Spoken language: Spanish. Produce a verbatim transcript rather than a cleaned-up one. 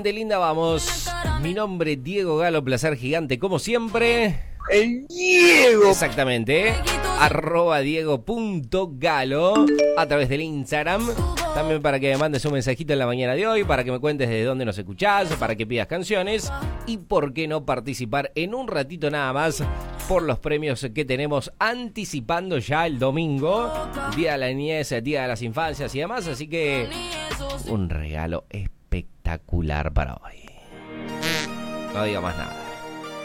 De linda, vamos. Mi nombre es Diego Galo, placer gigante como siempre. El Diego. Exactamente, ¿eh? Arroba Diego.galo a través del Instagram. También para que me mandes un mensajito en la mañana de hoy, para que me cuentes de dónde nos escuchás, para que pidas canciones y por qué no participar en un ratito nada más por los premios que tenemos anticipando ya el domingo, Día de la Niñez, Día de las Infancias y demás. Así que un regalo espectacular para hoy. No diga más nada.